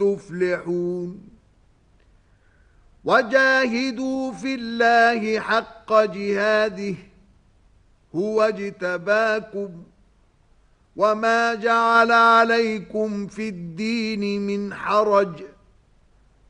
تفلحون وجاهدوا في الله حق جهاده هو اجتباكم وما جعل عليكم في الدين من حرج